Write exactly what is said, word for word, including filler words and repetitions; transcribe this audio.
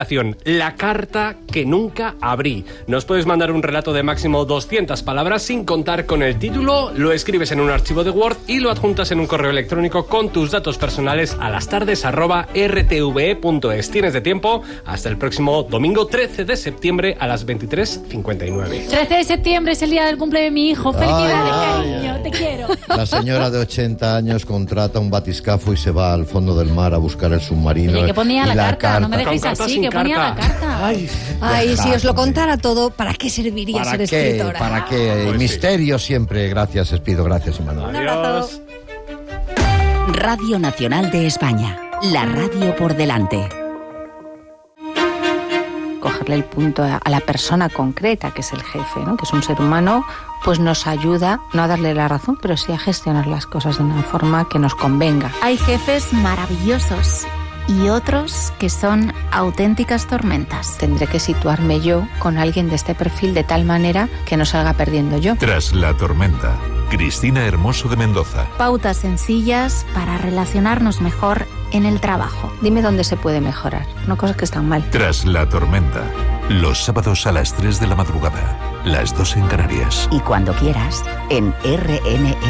La carta que nunca abrí. Nos puedes mandar un relato de máximo doscientas palabras sin contar con el título, lo escribes en un archivo de Word y lo adjuntas en un correo electrónico con tus datos personales a lastardes arroba r t v e punto es. Tienes de tiempo hasta el próximo domingo trece de septiembre a las veintitrés cincuenta y nueve. trece de septiembre es el día del cumple de mi hijo. Felicidades, Ay, cariño, ay, te quiero. La señora de ochenta años contrata un batiscafo y se va al fondo del mar a buscar el submarino. Oye, ¿qué ponía y la, carta? carta? No me dejéis Con carta, así, sin que ponía carta. la carta. Ay, Ay, si Deja, os lo hombre. contara todo, ¿para qué serviría ¿Para ser qué? escritora? ¿Para qué? Pues Misterio siempre. Gracias, Espido. Gracias, Imanol. Un abrazo. adiós. Radio Nacional de España. La radio por delante. Cogerle el punto a la persona concreta, que es el jefe, ¿no? Que es un ser humano, pues nos ayuda, no a darle la razón, pero sí a gestionar las cosas de una forma que nos convenga. Hay jefes maravillosos y otros que son auténticas tormentas. Tendré que situarme yo con alguien de este perfil de tal manera que no salga perdiendo yo. Tras la tormenta, Cristina Hermoso de Mendoza. Pautas sencillas para relacionarnos mejor en el trabajo. Dime dónde se puede mejorar, no cosas que están mal. Tras la tormenta, los sábados a las tres de la madrugada, las dos en Canarias. Y cuando quieras, en R N E.